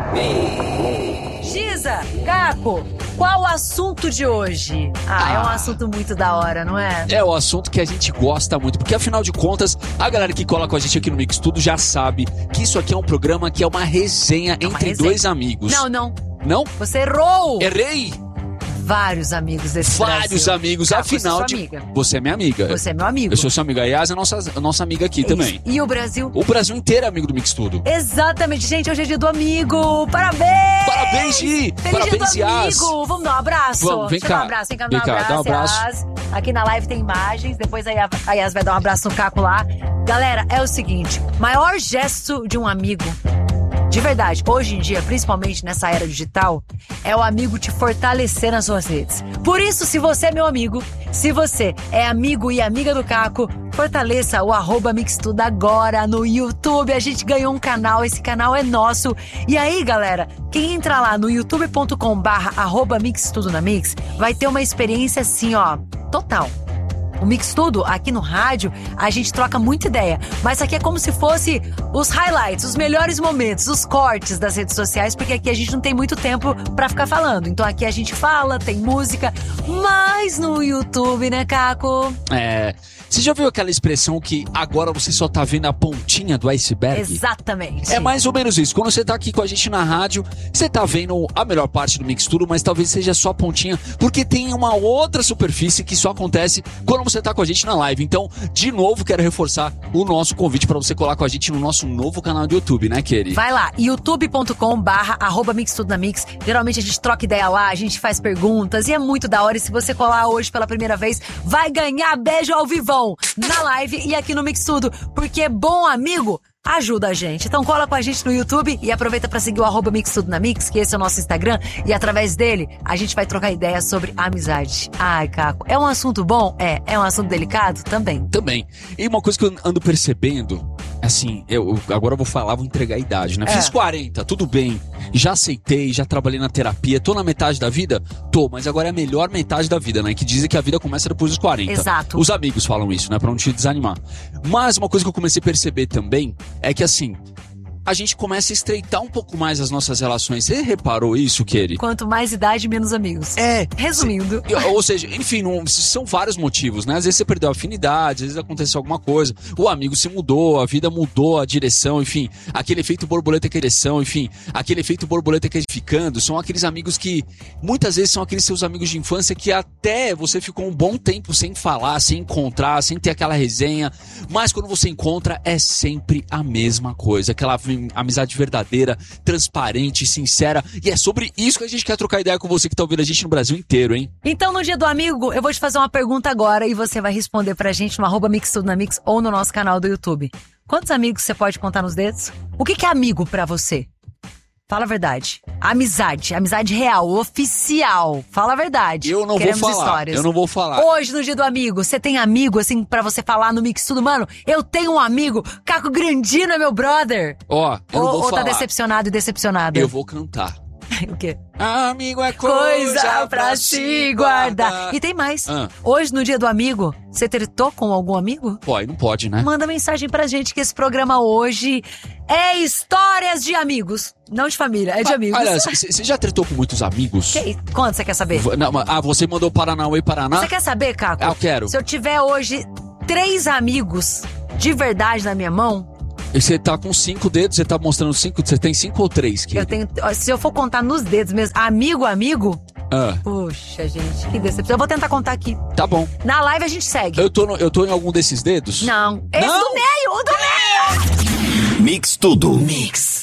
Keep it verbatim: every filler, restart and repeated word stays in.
Giza, Caco, qual o assunto de hoje? Ah, ah, é um assunto muito da hora, não é? É o assunto que a gente gosta muito, porque afinal de contas, a galera que cola com a gente aqui no Mix Tudo já sabe que isso aqui é um programa que é uma resenha é uma entre resenha. dois amigos. Não, não. Não? Você errou! Errei! Vários amigos desse Vários Brasil. amigos, Caco, afinal de... Amiga. Você é minha amiga. Você é meu amigo. Eu sou seu amigo. A Yas é a nossa, a nossa amiga aqui Isso. também. E o Brasil? O Brasil inteiro é amigo do Mix Tudo. Exatamente. Gente, hoje é dia do amigo. Parabéns! Parabéns, Gi! Feliz Parabéns, dia do Yas! amigo! Vamos dar um abraço? Vamos, vem Deixa cá. eu dar um abraço. Vem cá, vem dar um cá, abraço. dá um abraço. Yas. Aqui na live tem imagens. Depois a Yas, a Yas vai dar um abraço no Caco lá. Galera, é o seguinte. Maior gesto de um amigo... De verdade, hoje em dia, principalmente nessa era digital, é o amigo te fortalecer nas suas redes. Por isso, se você é meu amigo, se você é amigo e amiga do Caco, fortaleça o arroba Mixtudo agora no YouTube. A gente ganhou um canal, esse canal é nosso. E aí, galera, quem entra lá no youtube ponto com barra arroba Mixtudo na Mix, vai ter uma experiência assim, ó, total. O Mix Tudo, aqui no rádio, a gente troca muita ideia. Mas aqui é como se fosse os highlights, os melhores momentos, os cortes das redes sociais, porque aqui a gente não tem muito tempo pra ficar falando. Então aqui a gente fala, tem música, mas no YouTube, né, Caco? É... Você já viu aquela expressão que agora você só tá vendo a pontinha do iceberg? Exatamente. É mais ou menos isso. Quando você tá aqui com a gente na rádio, você tá vendo a melhor parte do Mix Tudo, mas talvez seja só a pontinha, porque tem uma outra superfície que só acontece quando você tá com a gente na live. Então, de novo, quero reforçar o nosso convite pra você colar com a gente no nosso novo canal do YouTube, né, Keri? Vai lá, youtube ponto com barra arroba Mixtudo na Mix. Geralmente a gente troca ideia lá, a gente faz perguntas e é muito da hora. E se você colar hoje pela primeira vez, vai ganhar beijo ao vivão na live e aqui no Mix Tudo, porque bom amigo ajuda a gente. Então cola com a gente no YouTube e aproveita pra seguir o arroba Mixtudo na Mix, que esse é o nosso Instagram, e através dele a gente vai trocar ideias sobre amizade. Ai, Caco, é um assunto bom? É. É um assunto delicado? Também. Também. E uma coisa que eu ando percebendo, assim, eu agora eu vou falar, vou entregar a idade, né? É. Fiz quarenta, tudo bem. Já aceitei, já trabalhei na terapia. Tô na metade da vida? Tô, mas agora é a melhor metade da vida, né? Que dizem que a vida começa depois dos quarenta. Exato. Os amigos falam isso, né? Pra não te desanimar. Mas uma coisa que eu comecei a perceber também é que, assim, a gente começa a estreitar um pouco mais as nossas relações. Você reparou isso, Keri? Quanto mais idade, menos amigos. É. Resumindo. Se, ou seja, enfim, não, são vários motivos, né? Às vezes você perdeu a afinidade, às vezes aconteceu alguma coisa, o amigo se mudou, a vida mudou a direção, enfim, aquele efeito borboleta que é direção, enfim, aquele efeito borboleta que é ficando, são aqueles amigos que muitas vezes são aqueles seus amigos de infância que até você ficou um bom tempo sem falar, sem encontrar, sem ter aquela resenha, mas quando você encontra é sempre a mesma coisa, aquela amizade verdadeira, transparente, sincera, e é sobre isso que a gente quer trocar ideia com você que tá ouvindo a gente no Brasil inteiro, hein? Então, no dia do amigo, eu vou te fazer uma pergunta agora e você vai responder pra gente no arroba Mixtudo na Mix ou no nosso canal do YouTube. Quantos amigos você pode contar nos dedos? O que que é amigo pra você? Fala a verdade. Amizade, amizade real, oficial. Fala a verdade. Eu não Queremos vou falar, histórias. eu não vou falar. Hoje, no dia do amigo, você tem amigo, assim, pra você falar no Mix Tudo? Mano, eu tenho um amigo, Caco Grandino é meu brother. Ó, eu não ou, vou ou falar. tá decepcionado e decepcionado? Eu vou cantar. O quê? Amigo é coisa, Coisa pra se guardar. E tem mais. Ah. Hoje, no dia do amigo, você tretou com algum amigo? Pô, aí não pode, né? Manda mensagem pra gente que esse programa hoje é histórias de amigos. Não de família, é de amigos. Aliás, você já tretou com muitos amigos? Que, quanto você quer saber? V- não, mas- ah, você mandou Paranauê, Paraná? Você quer saber, Caco? Ah, eu quero. Se eu tiver hoje três amigos de verdade na minha mão, E você tá com cinco dedos, você tá mostrando cinco, você tem cinco ou três? Que... eu tenho. ó, Se eu for contar nos dedos mesmo, amigo, amigo, Ah, puxa, gente, que decepção. Eu vou tentar contar aqui. tá bom. Na live a gente segue. Eu tô, no- eu tô em algum desses dedos? Não. Esse Não? do meio, o do meio! Mix Tudo. Mix.